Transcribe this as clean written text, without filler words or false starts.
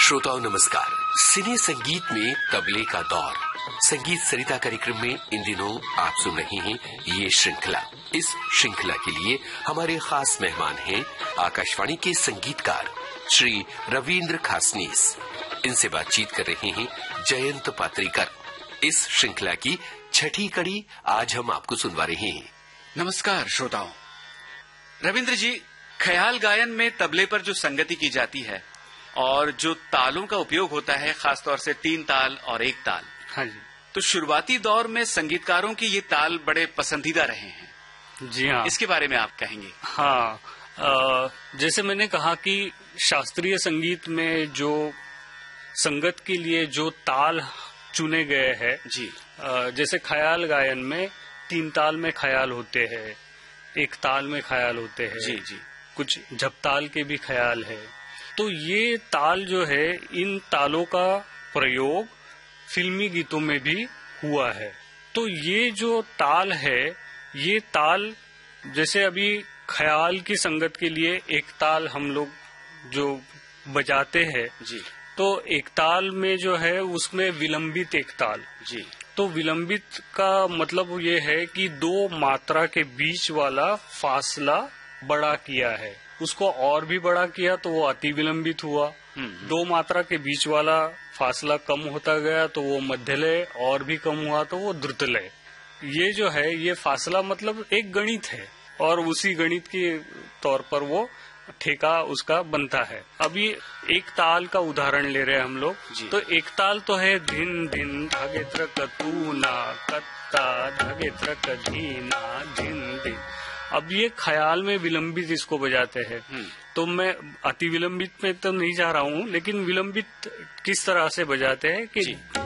श्रोताओं नमस्कार। सिने संगीत में तबले का दौर संगीत सरिता कार्यक्रम में इन दिनों आप सुन रहे हैं ये श्रृंखला। इस श्रृंखला के लिए हमारे खास मेहमान हैं आकाशवाणी के संगीतकार श्री रविंद्र खासनीस। इनसे बातचीत कर रहे हैं जयंत पात्रीकर। इस श्रृंखला की छठी कड़ी आज हम आपको सुनवा रहे हैं। नमस्कार श्रोताओं। रविंद्र जी, ख्याल गायन में तबले पर जो संगति की जाती है और जो तालों का उपयोग होता है, खासतौर से 3 ताल और 1 ताल। हाँ जी। तो शुरुआती दौर में संगीतकारों की ये ताल बड़े पसंदीदा रहे हैं। जी हाँ। इसके बारे में आप कहेंगे? हाँ, जैसे मैंने कहा कि शास्त्रीय संगीत में जो संगत के लिए जो ताल चुने गए हैं जी, जैसे ख्याल गायन में 3 ताल में ख्याल होते हैं, 1 ताल में ख्याल होते हैं। जी जी। कुछ झपताल के भी ख्याल है। तो ये ताल जो है, इन तालों का प्रयोग फिल्मी गीतों में भी हुआ है। तो ये जो ताल है, ये ताल जैसे अभी ख्याल की संगत के लिए 1 ताल हम लोग जो बजाते हैं जी, तो 1 ताल में जो है उसमें विलंबित 1 ताल। जी। तो विलंबित का मतलब ये है कि 2 मात्रा के बीच वाला फासला बड़ा किया है, उसको और भी बड़ा किया तो वो अति विलंबित हुआ। 2 मात्रा के बीच वाला फासला कम होता गया तो वो मध्यलय, और भी कम हुआ तो वो द्रुतलय। ये जो है, ये फासला मतलब एक गणित है और उसी गणित के तौर पर वो ठेका उसका बनता है। अभी 1 ताल का उदाहरण ले रहे हैं हम लोग। तो 1 ताल तो है धिन धिन धागे त्रक तूना कत्ता धागे त्रक धीना धिन धिन। अब ये ख्याल में विलंबित इसको बजाते हैं। तो मैं अति विलंबित में तो नहीं जा रहा हूँ, लेकिन विलंबित किस तरह से बजाते हैं कि